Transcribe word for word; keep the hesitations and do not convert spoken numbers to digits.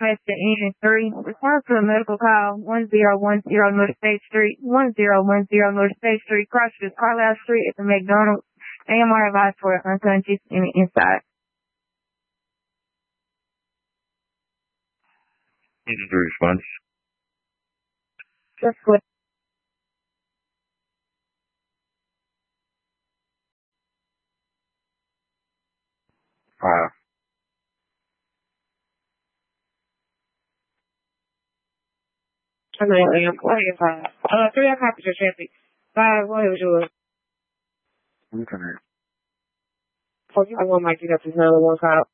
dispatch to N three. Respond to a medical call one zero one zero North State Street, one zero one zero North State Street, crosses Carlisle Street at the McDonald's. A M R advised for unconscious and inside. This is the response. Just what? Wow. I know, I am. Go ahead, five. Uh, three o'clock is your traffic. Five, what was yours? Okay. Oh, you have one mic, you got this another one call.